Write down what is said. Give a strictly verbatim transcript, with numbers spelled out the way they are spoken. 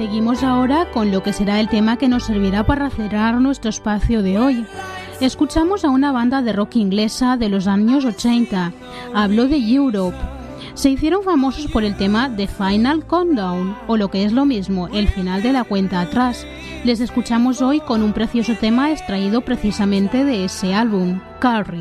seguimos ahora con lo que será el tema que nos servirá para cerrar nuestro espacio de hoy. Escuchamos a una banda de rock inglesa de los años ochenta. Hablo de Europe. Se hicieron famosos por el tema The Final Countdown, o lo que es lo mismo, el final de la cuenta atrás. Les escuchamos hoy con un precioso tema extraído precisamente de ese álbum, Carrie.